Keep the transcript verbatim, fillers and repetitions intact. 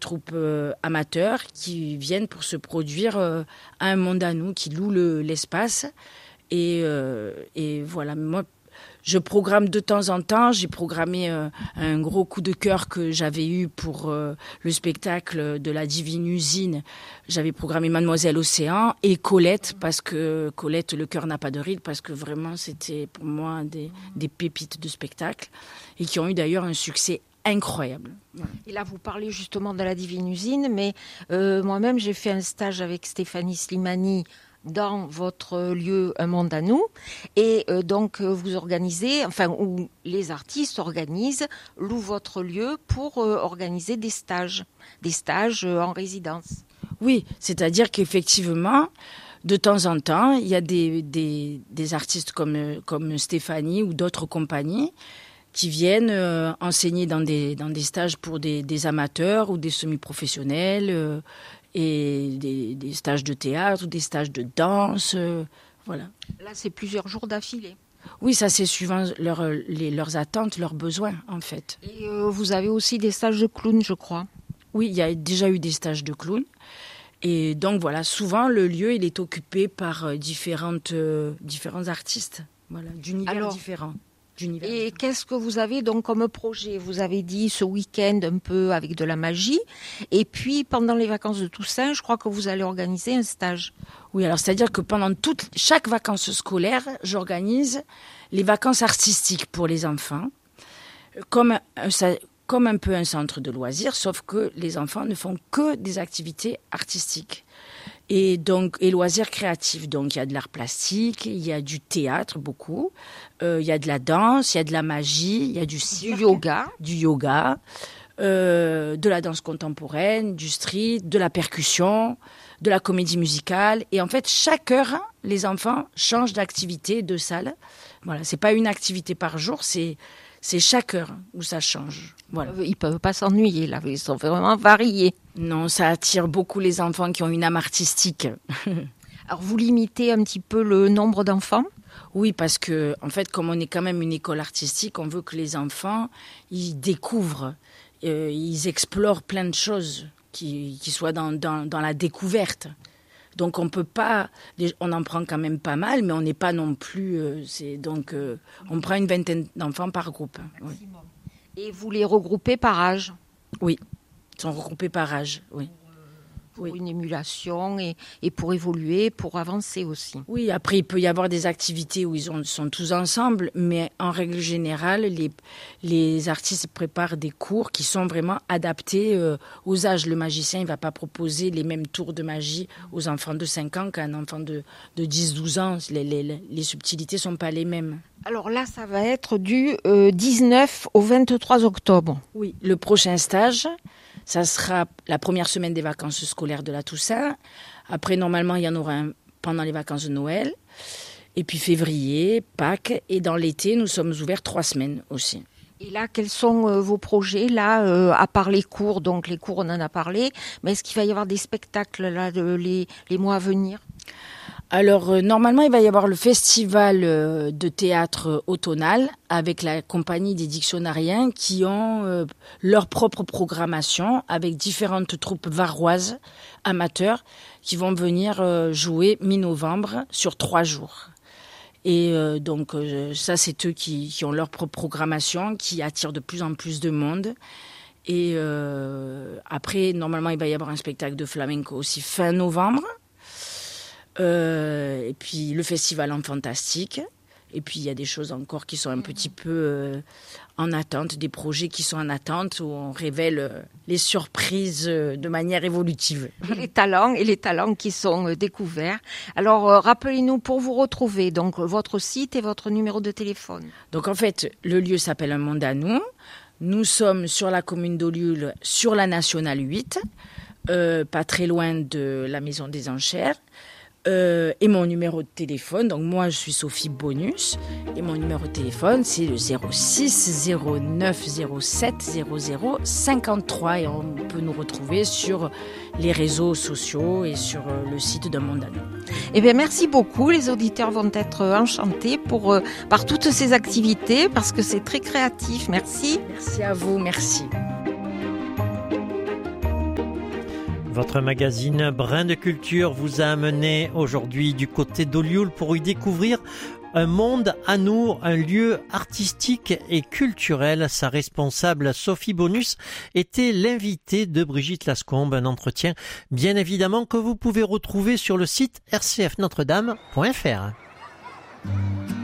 troupes euh, amateurs qui viennent pour se produire euh, à un monde à nous, qui louent le, l'espace. Et, euh, et voilà, moi, je programme de temps en temps. J'ai programmé euh, un gros coup de cœur que j'avais eu pour euh, le spectacle de la Divine Usine. J'avais programmé Mademoiselle Océan et Colette, parce que Colette, le cœur n'a pas de ride, parce que vraiment, c'était pour moi des, des pépites de spectacle et qui ont eu d'ailleurs un succès incroyable. Et là, vous parlez justement de la Divine Usine, mais euh, moi-même, j'ai fait un stage avec Stéphanie Slimani dans votre lieu Un Monde à nous, et euh, donc euh, vous organisez, enfin où les artistes organisent, louent votre lieu pour euh, organiser des stages, des stages euh, en résidence. Oui, c'est-à-dire qu'effectivement, de temps en temps, il y a des, des, des artistes comme, comme Stéphanie ou d'autres compagnies qui viennent euh, enseigner dans des, dans des stages pour des, des amateurs ou des semi-professionnels, euh, et des, des stages de théâtre ou des stages de danse, euh, voilà. Là, c'est plusieurs jours d'affilée. Oui, ça c'est suivant leur, les, leurs attentes, leurs besoins en fait. Et euh, vous avez aussi des stages de clown, je crois. Oui, il y a déjà eu des stages de clown. Et donc voilà, souvent le lieu il est occupé par différentes, euh, différents artistes, voilà, d'univers Alors, différents. Et qu'est-ce que vous avez donc comme projet? Vous avez dit ce week-end un peu avec de la magie. Et puis, pendant les vacances de Toussaint, je crois que vous allez organiser un stage. Oui, alors c'est-à-dire que pendant toute, chaque vacances scolaires, j'organise les vacances artistiques pour les enfants, comme, ça, comme un peu un centre de loisirs, sauf que les enfants ne font que des activités artistiques. Et donc, et loisirs créatifs. Donc, il y a de l'art plastique, il y a du théâtre, beaucoup. Euh, il y a de la danse, il y a de la magie, il y a du cirque. Du yoga. Du yoga. Euh, de la danse contemporaine, du street, de la percussion, de la comédie musicale. Et en fait, chaque heure, les enfants changent d'activité, de salle. Voilà. C'est pas une activité par jour, c'est, c'est chaque heure où ça change. Voilà. Ils peuvent pas s'ennuyer, là. Ils sont vraiment variés. Non, ça attire beaucoup les enfants qui ont une âme artistique. Alors, vous limitez un petit peu le nombre d'enfants? Oui, parce que, en fait, comme on est quand même une école artistique, on veut que les enfants, ils découvrent, euh, ils explorent plein de choses, qui, qui soient dans, dans, dans la découverte. Donc, on peut pas, on en prend quand même pas mal, mais on n'est pas non plus, euh, c'est, donc, euh, on prend une vingtaine d'enfants par groupe. Oui. Et vous les regroupez par âge? Oui. Ils sont regroupés par âge, oui. Pour oui. une émulation et, et pour évoluer, pour avancer aussi. Oui, après, il peut y avoir des activités où ils ont, sont tous ensemble, mais en règle générale, les, les artistes préparent des cours qui sont vraiment adaptés euh, aux âges. Le magicien, il ne va pas proposer les mêmes tours de magie aux enfants de cinq ans qu'à un enfant de, de dix douze ans. Les, les, les subtilités ne sont pas les mêmes. Alors là, ça va être du euh, dix-neuf au vingt-trois octobre. Oui, le prochain stage, ça sera la première semaine des vacances scolaires de la Toussaint. Après, normalement, il y en aura un pendant les vacances de Noël. Et puis février, Pâques. Et dans l'été, nous sommes ouverts trois semaines aussi. Et là, quels sont euh, vos projets, là, euh, à part les cours? Donc, les cours, on en a parlé. Mais est-ce qu'il va y avoir des spectacles, là, de, les, les mois à venir? Alors, euh, normalement, il va y avoir le festival euh, de théâtre automnal avec la compagnie des dictionnariens qui ont euh, leur propre programmation avec différentes troupes varoises, amateurs, qui vont venir euh, jouer mi-novembre sur trois jours. Et euh, donc, euh, ça, c'est eux qui, qui ont leur propre programmation, qui attirent de plus en plus de monde. Et euh, après, normalement, il va y avoir un spectacle de flamenco aussi fin novembre. Euh, et puis le festival en fantastique. Et puis il y a des choses encore qui sont un petit peu euh, en attente, des projets qui sont en attente où on révèle euh, les surprises euh, de manière évolutive. Et les talents et les talents qui sont euh, découverts. Alors euh, rappelez-nous pour vous retrouver donc votre site et votre numéro de téléphone. Donc en fait le lieu s'appelle Un Monde à nous. Nous sommes sur la commune d'Ollioules, sur la nationale huit, euh, pas très loin de la maison des enchères. Euh, et mon numéro de téléphone, donc moi je suis Sophie Bonus et mon numéro de téléphone c'est le zéro six zéro neuf zéro sept zéro zéro cinquante-trois et on peut nous retrouver sur les réseaux sociaux et sur le site d'Un Monde à nous. Eh bien merci beaucoup, les auditeurs vont être enchantés pour, euh, par toutes ces activités parce que c'est très créatif. Merci. Merci à vous, merci. Votre magazine Brin de Culture vous a amené aujourd'hui du côté d'Olioul pour y découvrir un monde à nous, un lieu artistique et culturel. Sa responsable Sophie Bonus était l'invitée de Brigitte Lascombe. Un entretien, bien évidemment, que vous pouvez retrouver sur le site r c f notre dame point f r.